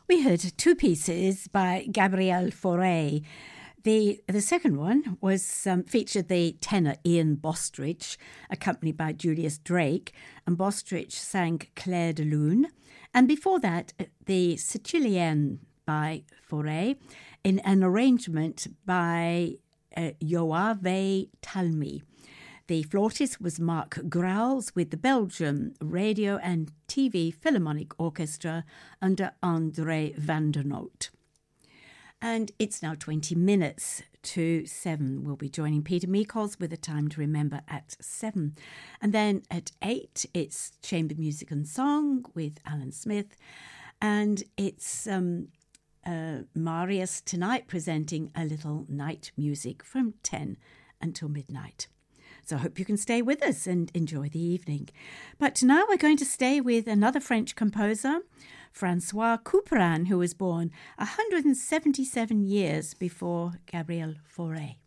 We heard two pieces by Gabriel Fauré. The second one was featured the tenor Ian Bostridge, accompanied by Julius Drake, and Bostridge sang Clair de Lune. And before that, the Sicilienne by Fauré in an arrangement by Yoave Talmy. The flautist was Mark Grauls with the Belgium Radio and TV Philharmonic Orchestra under André van der Noot. And it's now 20 minutes to 7. We'll be joining Peter Meekols with a time to remember at 7. And then at 8, it's Chamber Music and Song with Alan Smith. And it's Marius tonight presenting a little night music from 10 until midnight. So I hope you can stay with us and enjoy the evening. But now we're going to stay with another French composer, Francois Couperin, who was born 177 years before Gabriel Fauré.